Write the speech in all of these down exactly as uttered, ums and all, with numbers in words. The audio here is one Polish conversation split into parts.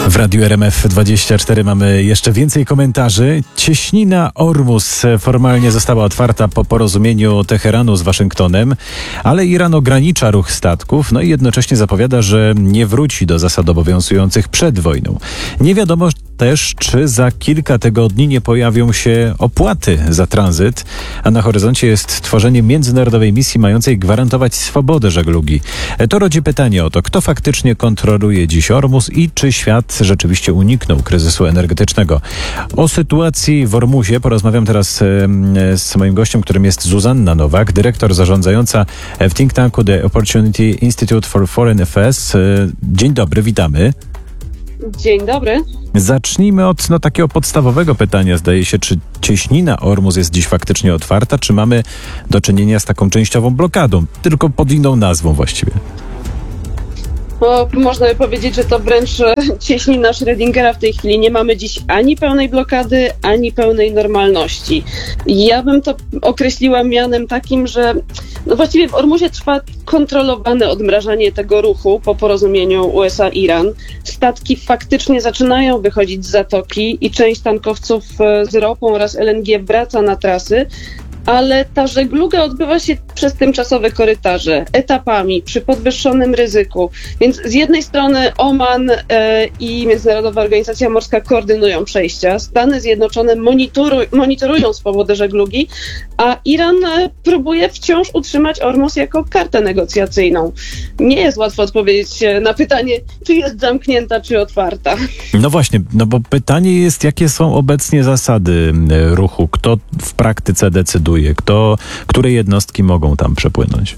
W Radiu R M F dwadzieścia cztery mamy jeszcze więcej komentarzy. Cieśnina Ormus formalnie została otwarta po porozumieniu Teheranu z Waszyngtonem, ale Iran ogranicza ruch statków, no i jednocześnie zapowiada, że nie wróci do zasad obowiązujących przed wojną. Nie wiadomo też, czy za kilka tygodni nie pojawią się opłaty za tranzyt, a na horyzoncie jest tworzenie międzynarodowej misji mającej gwarantować swobodę żeglugi. To rodzi pytanie o to, kto faktycznie kontroluje dziś Ormus i czy świat rzeczywiście uniknął kryzysu energetycznego. O sytuacji w Ormuzie porozmawiam teraz z moim gościem, którym jest Zuzanna Nowak, dyrektor zarządzająca w think tanku The Opportunity Institute for Foreign Affairs. Dzień dobry, witamy. Dzień dobry. Zacznijmy od no, takiego podstawowego pytania. Zdaje się, czy cieśnina Ormus jest dziś faktycznie otwarta, czy mamy do czynienia z taką częściową blokadą, tylko pod inną nazwą właściwie? Bo można by powiedzieć, że to wręcz cieśnina Schrödingera w tej chwili. Nie mamy dziś ani pełnej blokady, ani pełnej normalności. Ja bym to określiła mianem takim, że no właściwie w Ormuzie trwa kontrolowane odmrażanie tego ruchu po porozumieniu U S A-Iran. Statki faktycznie zaczynają wychodzić z zatoki i część tankowców z ropą oraz L N G wraca na trasy, ale ta żegluga odbywa się przez tymczasowe korytarze, etapami, przy podwyższonym ryzyku. Więc z jednej strony Oman e, i Międzynarodowa Organizacja Morska koordynują przejścia, Stany Zjednoczone monitoruj, monitorują swobodę żeglugi, a Iran e, próbuje wciąż utrzymać Ormus jako kartę negocjacyjną. Nie jest łatwo odpowiedzieć na pytanie, czy jest zamknięta, czy otwarta. No właśnie, no bo pytanie jest, jakie są obecnie zasady ruchu? Kto w praktyce decyduje? Kto, które jednostki mogą tam przepłynąć?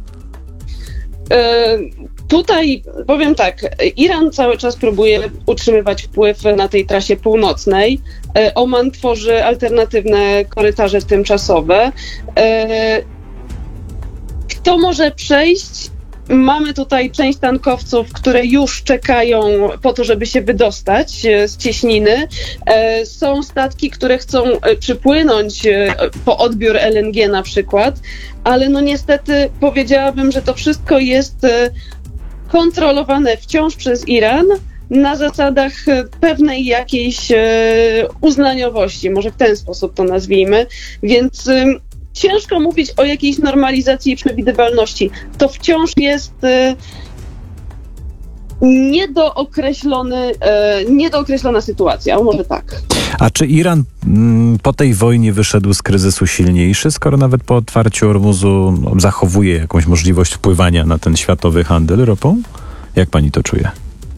E, tutaj powiem tak, Iran cały czas próbuje utrzymywać wpływ na tej trasie północnej. E, Oman tworzy alternatywne korytarze tymczasowe. E, kto może przejść? Mamy tutaj część tankowców, które już czekają po to, żeby się wydostać z cieśniny. Są statki, które chcą przypłynąć po odbiór L N G na przykład, ale no niestety powiedziałabym, że to wszystko jest kontrolowane wciąż przez Iran na zasadach pewnej jakiejś uznaniowości, może w ten sposób to nazwijmy, więc ciężko mówić o jakiejś normalizacji i przewidywalności. To wciąż jest e, niedookreślony, e, niedookreślona sytuacja, może tak. A czy Iran m, po tej wojnie wyszedł z kryzysu silniejszy, skoro nawet po otwarciu Ormuzu no, zachowuje jakąś możliwość wpływania na ten światowy handel ropą? Jak pani to czuje?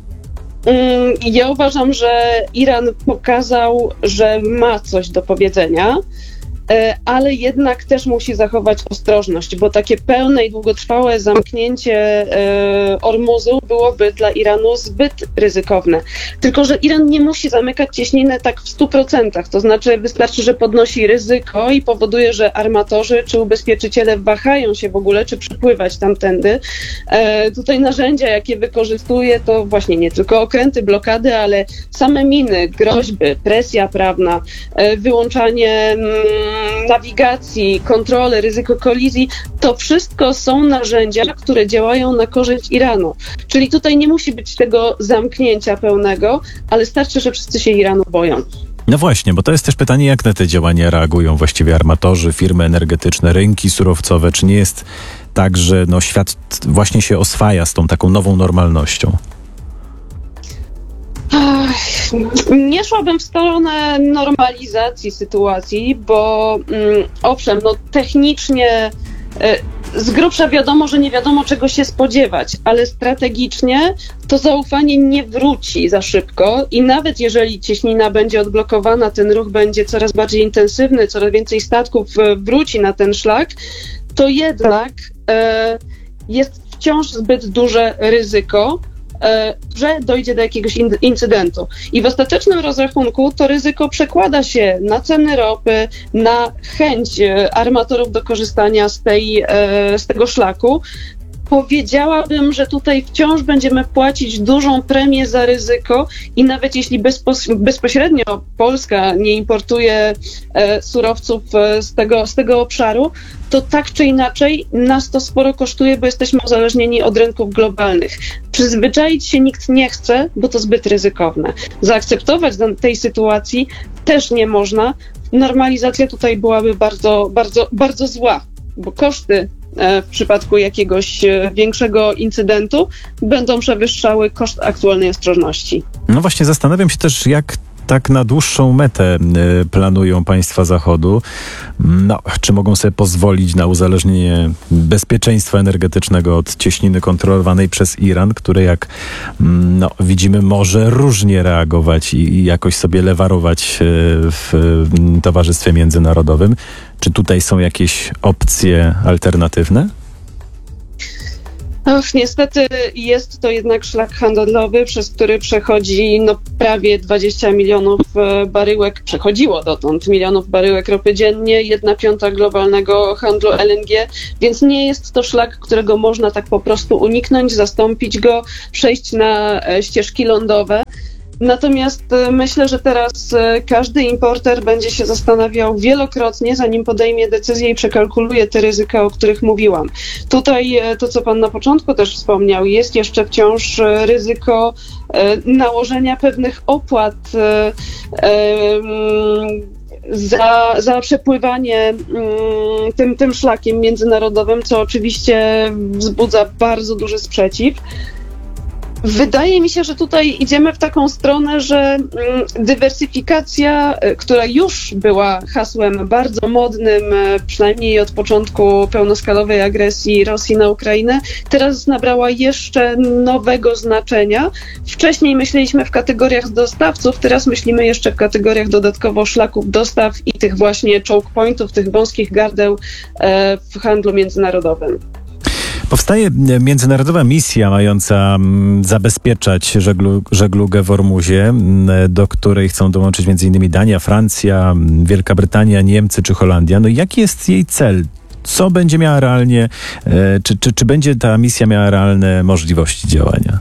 Ja uważam, że Iran pokazał, że ma coś do powiedzenia, ale jednak też musi zachować ostrożność, bo takie pełne i długotrwałe zamknięcie Ormuzu byłoby dla Iranu zbyt ryzykowne. Tylko że Iran nie musi zamykać cieśniny tak w stu procentach, to znaczy wystarczy, że podnosi ryzyko i powoduje, że armatorzy czy ubezpieczyciele wahają się w ogóle, czy przypływać tamtędy. Tutaj narzędzia, jakie wykorzystuje, to właśnie nie tylko okręty, blokady, ale same miny, groźby, presja prawna, wyłączanie nawigacji, kontrolę, ryzyko kolizji, to wszystko są narzędzia, które działają na korzyść Iranu. Czyli tutaj nie musi być tego zamknięcia pełnego, ale starczy, że wszyscy się Iranu boją. No właśnie, bo to jest też pytanie, jak na te działania reagują właściwie armatorzy, firmy energetyczne, rynki surowcowe. Czy nie jest tak, że no, świat właśnie się oswaja z tą taką nową normalnością? Nie szłabym w stronę normalizacji sytuacji, bo mm, owszem, no technicznie y, z grubsza wiadomo, że nie wiadomo czego się spodziewać, ale strategicznie to zaufanie nie wróci za szybko i nawet jeżeli cieśnina będzie odblokowana, ten ruch będzie coraz bardziej intensywny, coraz więcej statków y, wróci na ten szlak, to jednak y, jest wciąż zbyt duże ryzyko, że dojdzie do jakiegoś incydentu. I w ostatecznym rozrachunku to ryzyko przekłada się na ceny ropy, na chęć armatorów do korzystania z, tej, z tego szlaku. Powiedziałabym, że tutaj wciąż będziemy płacić dużą premię za ryzyko i nawet jeśli bezpos- bezpośrednio Polska nie importuje e, surowców e, z tego, z tego obszaru, to tak czy inaczej nas to sporo kosztuje, bo jesteśmy uzależnieni od rynków globalnych. Przyzwyczaić się nikt nie chce, bo to zbyt ryzykowne. Zaakceptować do tej sytuacji też nie można. Normalizacja tutaj byłaby bardzo, bardzo, bardzo zła, bo koszty w przypadku jakiegoś większego incydentu będą przewyższały koszt aktualnej ostrożności. No właśnie, zastanawiam się też, jak tak na dłuższą metę y, planują państwa Zachodu. No, czy mogą sobie pozwolić na uzależnienie bezpieczeństwa energetycznego od cieśniny kontrolowanej przez Iran, który, jak mm, no, widzimy, może różnie reagować i, i jakoś sobie lewarować y, w y, towarzystwie międzynarodowym. Czy tutaj są jakieś opcje alternatywne? Ach, niestety jest to jednak szlak handlowy, przez który przechodzi no, prawie dwadzieścia milionów baryłek, przechodziło dotąd milionów baryłek ropy dziennie, jedna piąta globalnego handlu L N G, więc nie jest to szlak, którego można tak po prostu uniknąć, zastąpić go, przejść na ścieżki lądowe. Natomiast myślę, że teraz każdy importer będzie się zastanawiał wielokrotnie, zanim podejmie decyzję i przekalkuluje te ryzyka, o których mówiłam. Tutaj to, co pan na początku też wspomniał, jest jeszcze wciąż ryzyko nałożenia pewnych opłat za, za przepływanie tym, tym szlakiem międzynarodowym, co oczywiście wzbudza bardzo duży sprzeciw. Wydaje mi się, że tutaj idziemy w taką stronę, że dywersyfikacja, która już była hasłem bardzo modnym, przynajmniej od początku pełnoskalowej agresji Rosji na Ukrainę, teraz nabrała jeszcze nowego znaczenia. Wcześniej myśleliśmy w kategoriach dostawców, teraz myślimy jeszcze w kategoriach dodatkowo szlaków dostaw i tych właśnie choke pointów, tych wąskich gardeł w handlu międzynarodowym. Powstaje międzynarodowa misja mająca zabezpieczać żeglu, żeglugę w Ormuzie, do której chcą dołączyć między innymi Dania, Francja, Wielka Brytania, Niemcy czy Holandia. No i jaki jest jej cel? Co będzie miała realnie, czy, czy, czy będzie ta misja miała realne możliwości działania?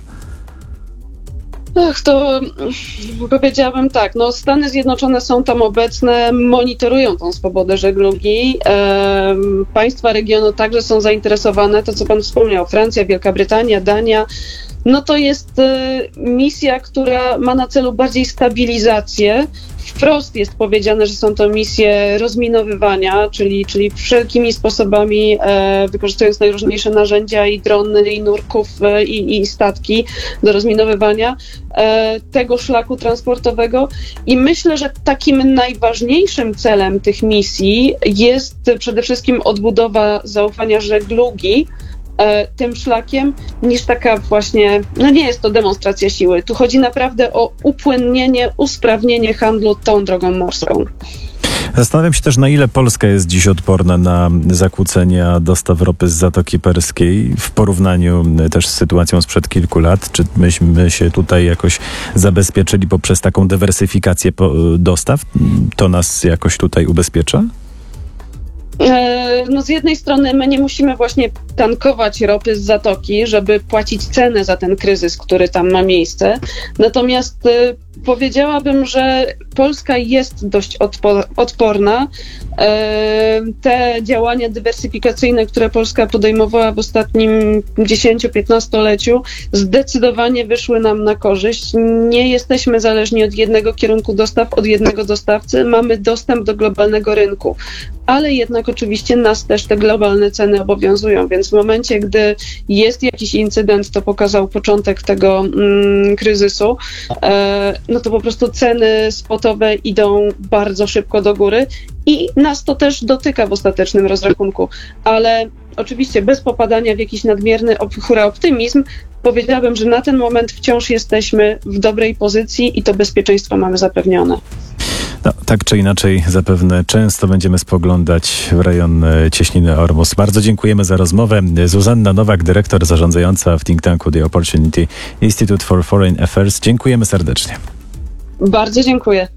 Ach, to powiedziałabym tak, no Stany Zjednoczone są tam obecne, monitorują tą swobodę żeglugi. E, państwa regionu także są zainteresowane, to co pan wspomniał, Francja, Wielka Brytania, Dania. No to jest e, misja, która ma na celu bardziej stabilizację. Wprost jest powiedziane, że są to misje rozminowywania, czyli, czyli wszelkimi sposobami, e, wykorzystując najróżniejsze narzędzia i drony, i nurków, e, i, i statki do rozminowywania e, tego szlaku transportowego. I myślę, że takim najważniejszym celem tych misji jest przede wszystkim odbudowa zaufania żeglugi tym szlakiem, niż taka właśnie, no nie jest to demonstracja siły. Tu chodzi naprawdę o upłynnienie, usprawnienie handlu tą drogą morską. Zastanawiam się też, na ile Polska jest dziś odporna na zakłócenia dostaw ropy z Zatoki Perskiej w porównaniu też z sytuacją sprzed kilku lat. Czy myśmy się tutaj jakoś zabezpieczyli poprzez taką dywersyfikację dostaw? To nas jakoś tutaj ubezpiecza? No z jednej strony my nie musimy właśnie tankować ropy z Zatoki, żeby płacić cenę za ten kryzys, który tam ma miejsce. Natomiast y, powiedziałabym, że Polska jest dość odpo- odporna. Y, te działania dywersyfikacyjne, które Polska podejmowała w ostatnim dziesięcio-piętnastoleciu, zdecydowanie wyszły nam na korzyść. Nie jesteśmy zależni od jednego kierunku dostaw, od jednego dostawcy. Mamy dostęp do globalnego rynku. Ale jednak oczywiście nas też te globalne ceny obowiązują, więc w momencie, gdy jest jakiś incydent, to pokazał początek tego mm, kryzysu, e, no to po prostu ceny spotowe idą bardzo szybko do góry i nas to też dotyka w ostatecznym rozrachunku, ale oczywiście bez popadania w jakiś nadmierny op- hura optymizm, powiedziałabym, że na ten moment wciąż jesteśmy w dobrej pozycji i to bezpieczeństwo mamy zapewnione. No, tak czy inaczej, zapewne często będziemy spoglądać w rejon cieśniny Ormus. Bardzo dziękujemy za rozmowę. Zuzanna Nowak, dyrektor zarządzająca w think tanku The Opportunity Institute for Foreign Affairs. Dziękujemy serdecznie. Bardzo dziękuję.